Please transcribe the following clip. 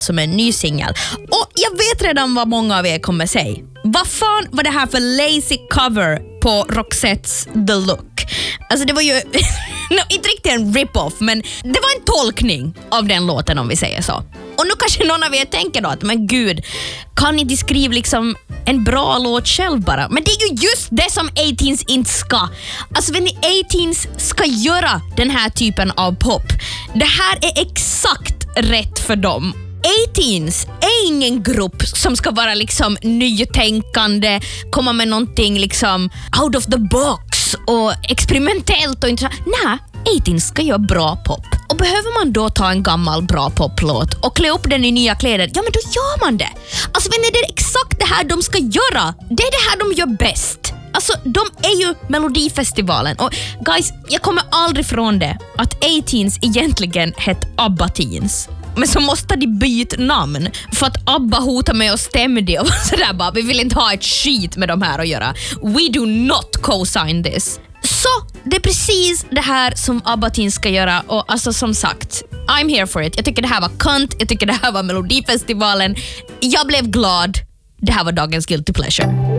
som en ny singel. Och jag vet redan vad många av er kommer säga. Vad fan var det här för lazy cover på Roxettes The Look? Alltså det var ju inte riktigt en rip-off, men det var en tolkning av den låten, om vi säger så. Och nu kanske någon av er tänker då att men gud, kan ni skriva liksom en bra låt själv bara? Men det är ju just det som 18s inte ska. Alltså vet ni, 18s ska göra den här typen av pop. Det här är exakt rätt för dem. 18s är ingen grupp som ska vara liksom nytänkande, komma med någonting liksom out of the box och experimentellt och inte. Nej, 18s ska göra bra pop. Och behöver man då ta en gammal bra poplåt och klä upp den i nya kläder, ja men då gör man det. Alltså vet ni, det är exakt det här de ska göra. Det är det här de gör bäst. Alltså de är ju Melodifestivalen. Och guys, jag kommer aldrig från det att 18s egentligen hette ABBA Teens. Men så måste de byta namn för att ABBA hotar med att stämma det och sådär bara, vi vill inte ha ett skit med de här att göra. We do not co-sign this. Så det är precis det här som ABBA Teens ska göra. Och alltså som sagt, I'm here for it. Jag tycker det här var kunt, jag tycker det här var Melodifestivalen. Jag blev glad. Det här var dagens Guilty Pleasure.